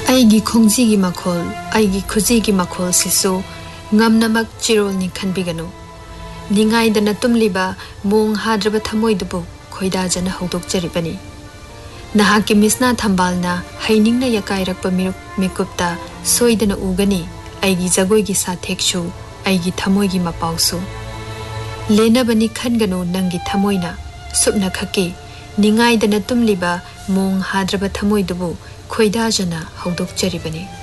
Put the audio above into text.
ꯑꯩꯒꯤ ꯈꯣꯡꯖꯤꯒꯤ ꯃꯈꯣꯜ ꯑꯩꯒꯤ ꯈꯨꯖꯤꯒꯤ ꯃꯈꯣꯜ ꯁꯤꯁꯨ ꯉꯝꯅꯃꯛ ꯆꯤꯔꯣꯜꯅꯤ ꯈꯟꯕꯤꯒꯅꯨ ꯅꯤꯡꯉꯥꯏꯗꯅ ꯇꯨꯝꯂꯤꯕ ꯃꯣꯡ ꯍꯥꯗ꯭ꯔꯕ ꯊꯃꯣꯏꯗꯨꯕꯨ ꯈꯣꯏꯗꯥꯖꯅ ꯍꯧꯗꯣꯛꯆꯔꯤꯕꯅꯤ ꯅꯍꯥꯛꯀꯤ ꯃꯤꯁꯅꯥ ꯊꯝꯕꯥꯜꯅ ꯍꯩꯅꯤꯡꯅ ꯌꯀꯥꯏꯔꯛꯄ ꯃꯤꯀꯨꯞꯇ ꯁꯣꯏꯗꯅ ꯎꯒꯅꯤ ꯑꯩꯒꯤ ꯖꯒꯣꯏꯒꯤ ꯁꯥꯊꯦꯛꯁꯨ ꯑꯩꯒꯤ ꯊꯃꯣꯏꯒꯤ ꯃꯄꯥꯎꯁꯨ ꯂꯦꯅꯕꯅꯤ ꯈꯟꯒꯅꯨ ꯅꯪꯒꯤ ꯊꯃꯣꯏꯅ ꯁꯨꯞꯅ ꯈꯛꯀꯤ ꯅꯤꯡꯉꯥꯏꯗꯅ ꯇꯨꯝꯂꯤꯕ ꯃꯣꯡ ꯍꯥꯗ꯭ꯔꯕ ꯊꯃꯣꯏꯗꯨꯕꯨ ꯈꯣꯏꯗꯥꯖꯅ ꯍꯧꯗꯣꯛꯆꯔꯤꯕꯅꯤ